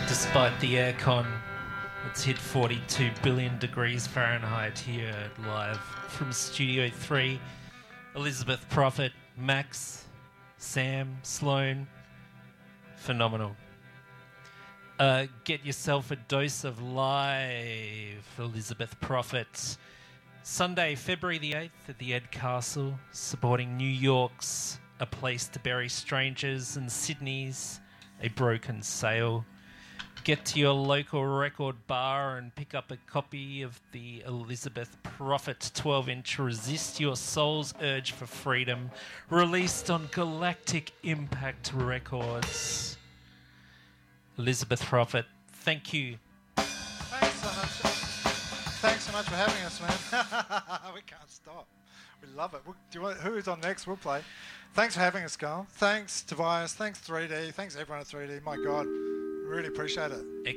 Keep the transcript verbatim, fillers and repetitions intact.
Despite the aircon, it's hit forty-two billion degrees Fahrenheit here live from Studio three. Elizabeth Prophet, Max, Sam, Sloan. Phenomenal. Uh, get yourself a dose of live Elizabeth Prophet. Sunday, February the eighth at the Ed Castle, supporting New York's A Place to Bury Strangers and Sydney's A Broken Sail. Get to your local record bar and pick up a copy of the Elizabeth Prophet twelve-inch Resist Your Soul's Urge for Freedom, released on Galactic Impact Records. Elizabeth Prophet, thank you. Thanks so much. Thanks so much for having us, man. We can't stop. We love it. We'll, do you want, who is on next? We'll play. Thanks for having us, Carl. Thanks, Tobias. Thanks, three D. Thanks, everyone at three D. My God, really appreciate it.